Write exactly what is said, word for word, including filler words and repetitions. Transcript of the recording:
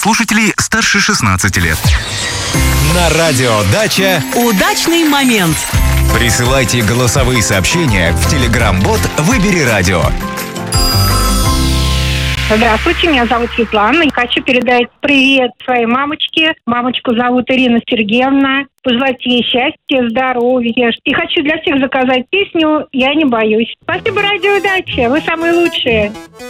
слушателей старше шестнадцати лет. На радио «Дача» удачный момент. Присылайте голосовые сообщения в Telegram-бот «Выбери радио». Здравствуйте, меня зовут Светлана. И хочу передать привет своей мамочке. Мамочку зовут Ирина Сергеевна. Пожелать ей счастья, здоровья. И хочу для всех заказать песню «Я не боюсь». Спасибо, радио «Дача». Вы самые лучшие.